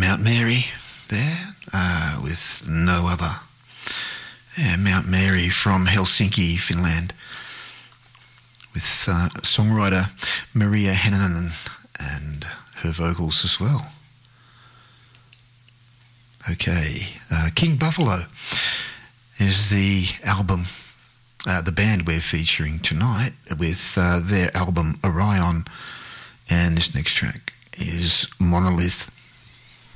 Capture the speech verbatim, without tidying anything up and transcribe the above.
Mount Mary there uh, with No Other. Yeah, Mount Mary from Helsinki, Finland, with uh, songwriter Maria Hennanen and her vocals as well. Okay, uh, King Buffalo is the album, uh, the band we're featuring tonight with uh, their album Orion, and this next track is Monolith.